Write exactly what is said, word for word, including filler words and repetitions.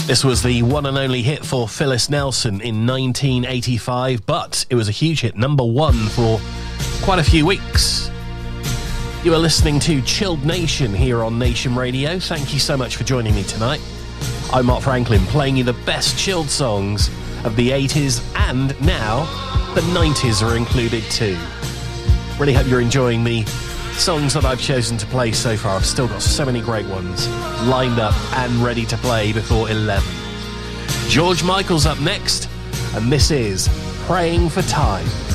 This was the one and only hit for Phyllis Nelson in nineteen eighty-five, but it was a huge hit, number one for quite a few weeks. You are listening to Chilled Nation here on Nation Radio. Thank you so much for joining me tonight. I'm Mark Franklin, playing you the best chilled songs of the eighties, and now the nineties are included too. Really hope you're enjoying the songs that I've chosen to play so far. I've still got so many great ones lined up and ready to play before eleven. George Michael's up next, and this is Praying for Time.